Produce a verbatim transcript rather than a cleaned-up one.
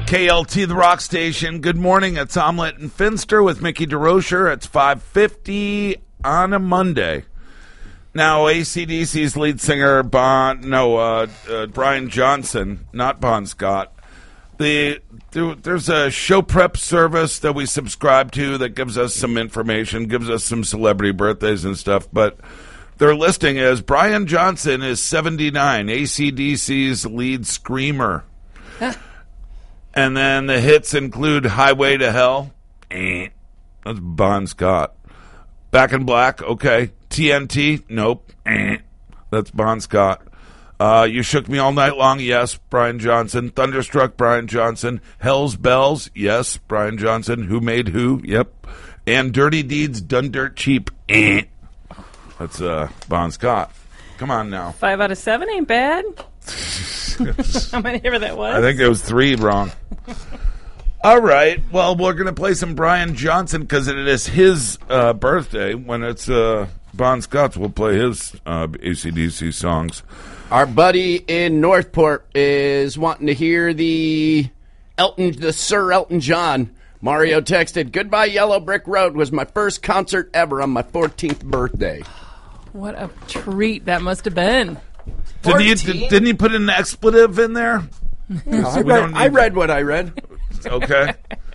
K L T, the rock station. Good morning. It's Omelette and Finster with Mickey DeRocher. It's five fifty on a Monday. Now, A C D C's lead singer, Bon, no, uh, uh, Brian Johnson, not Bon Scott. The there, There's a show prep service that we subscribe to that gives us some information, gives us some celebrity birthdays and stuff, but their listing is Brian Johnson is seventy-nine, A C D C's lead screamer. And then the hits include Highway to Hell. Eh. That's Bon Scott. Back in Black, okay. T N T, nope. Eh. That's Bon Scott. Uh, You Shook Me All Night Long, yes, Brian Johnson. Thunderstruck, Brian Johnson. Hell's Bells, yes, Brian Johnson. Who Made Who, yep. And Dirty Deeds Done Dirt Cheap, eh. That's uh, Bon Scott. Come on now. Five out of seven ain't bad. How many ever that was? I think it was three wrong. All right. Well, we're going to play some Brian Johnson because it is his uh, birthday. When it's uh, Bon Scott's, we'll play his uh, A C D C songs. Our buddy in Northport is wanting to hear the Elton, the Sir Elton John. Mario texted, "Goodbye Yellow Brick Road was my first concert ever on my fourteenth birthday." What a treat that must have been. Didn't he, did, didn't he put an expletive in there? No, I, read, I read what I read. Okay.